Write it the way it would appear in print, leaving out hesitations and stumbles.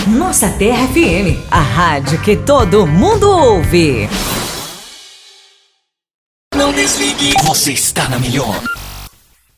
Nossa Terra FM, a rádio que todo mundo ouve. Não desligue, você está na melhor.